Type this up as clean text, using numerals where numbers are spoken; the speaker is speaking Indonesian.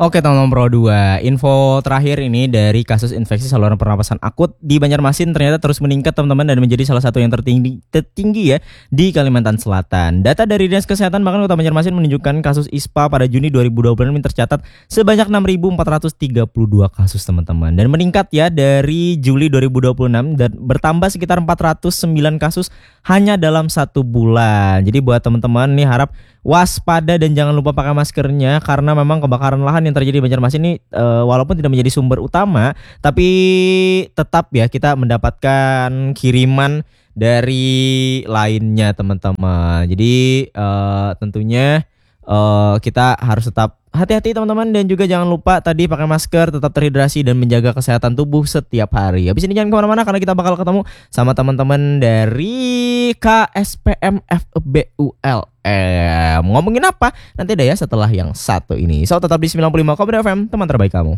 Oke teman-teman Pro 2, info terakhir ini dari kasus infeksi saluran pernapasan akut di Banjarmasin ternyata terus meningkat teman-teman dan menjadi salah satu yang tertinggi ya di Kalimantan Selatan. Data dari Dinas Kesehatan bahkan Kota Banjarmasin menunjukkan kasus ISPA pada Juni 2020 ini tercatat sebanyak 6.432 kasus teman-teman dan meningkat ya dari Juli 2026 dan bertambah sekitar 409 kasus hanya dalam 1 bulan. Jadi buat teman-teman nih harap waspada dan jangan lupa pakai maskernya karena memang kebakaran lahan yang terjadi di Banjarmasin ini walaupun tidak menjadi sumber utama tapi tetap ya kita mendapatkan kiriman dari lainnya teman-teman. Jadi tentunya kita harus tetap hati-hati teman-teman dan juga jangan lupa tadi pakai masker, tetap terhidrasi dan menjaga kesehatan tubuh setiap hari. Habis ini jangan kemana-mana karena kita bakal ketemu sama teman-teman dari KSPM FEBULM. Ngomongin apa? Nanti deh ya setelah yang satu ini. So tetap di 95,2 FM, teman terbaik kamu.